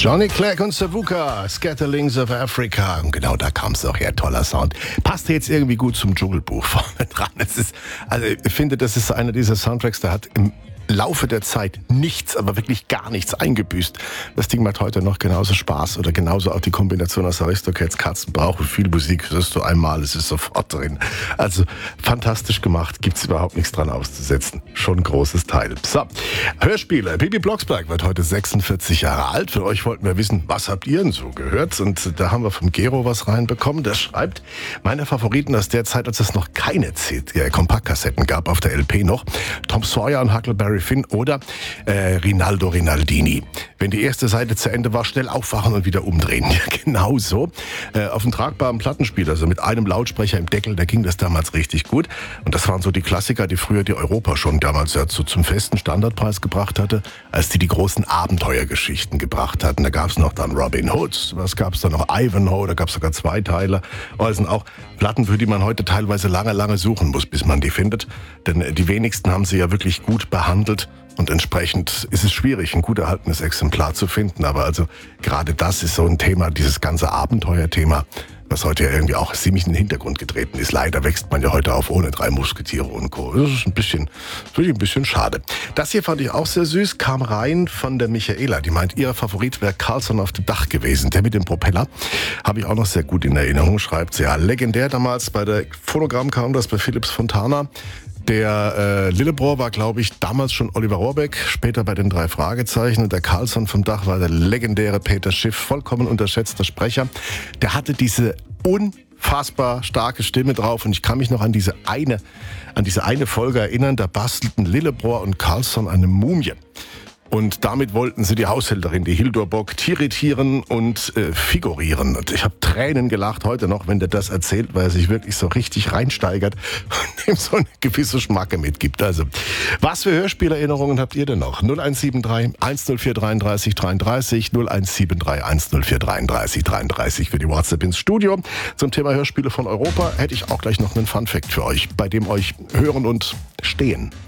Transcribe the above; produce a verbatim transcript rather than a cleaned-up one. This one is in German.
Johnny Clegg und Savuka, Scatterlings of Africa. Und genau da kam es auch her, toller Sound. Passt jetzt irgendwie gut zum Dschungelbuch vorne dran. Es ist, also ich finde, das ist einer dieser Soundtracks, der hat im Laufe der Zeit nichts, aber wirklich gar nichts eingebüßt. Das Ding macht heute noch genauso Spaß oder genauso auch die Kombination aus Aristocats, Katzenbauch und viel Musik. Das ist so einmal, es ist sofort drin. Also fantastisch gemacht, gibt's überhaupt nichts dran auszusetzen. Schon ein großes Teil. So, Hörspiele. Bibi Blocksberg wird heute sechsundvierzig Jahre alt. Für euch wollten wir wissen, was habt ihr denn so gehört? Und da haben wir vom Gero was reinbekommen. Der schreibt, meine Favoriten aus der Zeit, als es noch keine C D, äh, Kompaktkassetten gab auf der L P noch. Tom Sawyer und Huckleberry Finn oder äh, Rinaldo Rinaldini. Wenn die erste Seite zu Ende war, schnell aufwachen und wieder umdrehen. Ja, genau so. Äh, auf einem tragbaren Plattenspieler, also mit einem Lautsprecher im Deckel, da ging das damals richtig gut. Und das waren so die Klassiker, die früher die Europa schon damals ja so zum festen Standardpreis gebracht hatte, als die die großen Abenteuergeschichten gebracht hatten. Da gab es noch dann Robin Hood, was gab es da noch? Ivanhoe, da gab es sogar zwei Teile. Also auch Platten, für die man heute teilweise lange, lange suchen muss, bis man die findet. Denn die wenigsten haben sie ja wirklich gut behandelt. Und entsprechend ist es schwierig, ein gut erhaltenes Exemplar zu finden. Aber also gerade das ist so ein Thema, dieses ganze Abenteuerthema, was heute ja irgendwie auch ziemlich in den Hintergrund getreten ist. Leider wächst man ja heute auf ohne drei Musketiere und Co. Das ist ein bisschen, wirklich ein bisschen schade. Das hier fand ich auch sehr süß, kam rein von der Michaela. Die meint, ihr Favorit wäre Carlson auf dem Dach gewesen. Der mit dem Propeller habe ich auch noch sehr gut in Erinnerung, schreibt sie. Ja, legendär damals bei der Phonogramm kam das bei Philips Fontana. Der äh, Lillebrohr war, glaube ich, damals schon Oliver Rohrbeck, später bei den drei Fragezeichen. Und der Carlson vom Dach war der legendäre Peter Schiff, vollkommen unterschätzter Sprecher. Der hatte diese unfassbar starke Stimme drauf. Und ich kann mich noch an diese eine, an diese eine Folge erinnern. Da bastelten Lillebrohr und Carlson eine Mumie. Und damit wollten sie die Haushälterin, die Hildur Bock, tiritieren und äh, figurieren. Und ich habe Tränen gelacht heute noch, wenn der das erzählt, weil er sich wirklich so richtig reinsteigert und ihm so eine gewisse Schmacke mitgibt. Also, was für Hörspielerinnerungen habt ihr denn noch? null eins sieben drei, eins null vier drei drei drei drei, null eins sieben drei, eins null vier drei drei drei drei für die WhatsApp ins Studio. Zum Thema Hörspiele von Europa hätte ich auch gleich noch einen Funfact für euch, bei dem euch Hören und Stehen